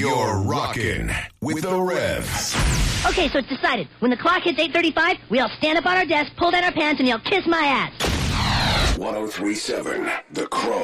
You're rocking with the Rev. Okay, so it's decided. When the clock hits 8:35, we all stand up on our desk, pull down our pants, and yell, "Kiss my ass." 1037 The Crow.